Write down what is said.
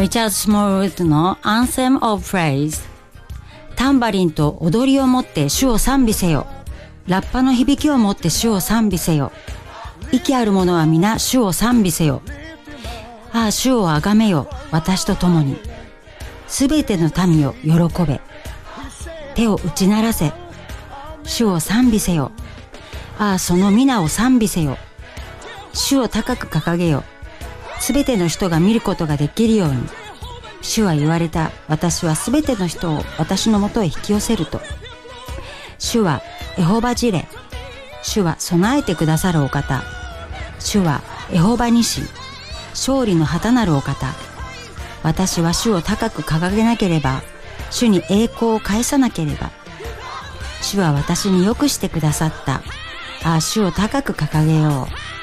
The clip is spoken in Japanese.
リチャード・スモールウッドの Anthem of Praise。 タンバリンと踊りをもって主を賛美せよ。ラッパの響きをもって主を賛美せよ。息ある者は皆主を賛美せよ。ああ、主をあがめよ、私と共に。すべての民よ、喜べ。手を打ち鳴らせ。主を賛美せよ。ああ、その皆を賛美せよ。主を高く掲げよ。すべての人が見ることができるように。主は言われた。私はすべての人を私のもとへ引き寄せると。主はエホバジレ。主は備えてくださるお方。主はエホバニシ。勝利の旗なるお方。私は主を高く掲げなければ、主に栄光を返さなければ。主は私によくしてくださった。ああ、主を高く掲げよう。